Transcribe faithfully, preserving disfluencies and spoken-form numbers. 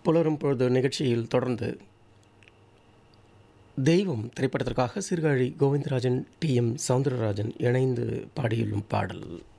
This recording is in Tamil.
புலரும் பொழுது நிகழ்ச்சியில் தொடர்ந்து தெய்வம் திரைப்படத்திற்காக சீர்காழி கோவிந்தராஜன் டி எம் சவுந்தரராஜன் இணைந்து பாடியுள்ளும் பாடல்.